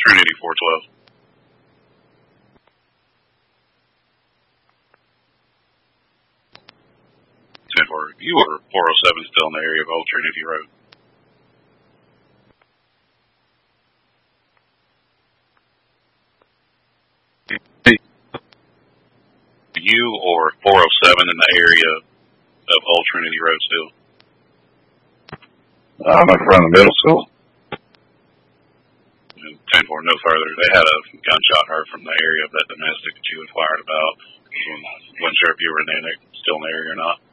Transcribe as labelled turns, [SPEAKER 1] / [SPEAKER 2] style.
[SPEAKER 1] Trinity 412. You or 407 still in the area of Old Trinity Road? You or 407 in the area of Old Trinity Road still?
[SPEAKER 2] I'm in front of the middle school.
[SPEAKER 1] 10-4, no further. They had a gunshot heard from the area of that domestic that you inquired about. Wasn't sure if you were in there, still in the area or not.